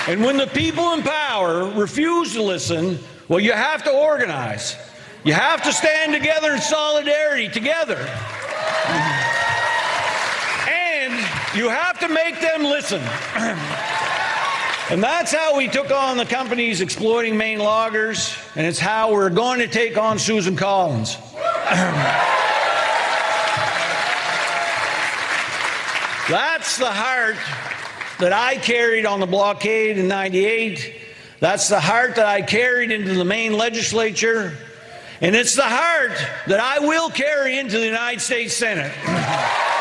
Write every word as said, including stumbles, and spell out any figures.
And when the people in power refuse to listen, well, you have to organize. You have to stand together in solidarity together. And you have to make them listen. And that's how we took on the companies exploiting Maine loggers, and it's how we're going to take on Susan Collins. That's the heart that I carried on the blockade in ninety-eight. That's the heart that I carried into the Maine legislature. And it's the heart that I will carry into the United States Senate.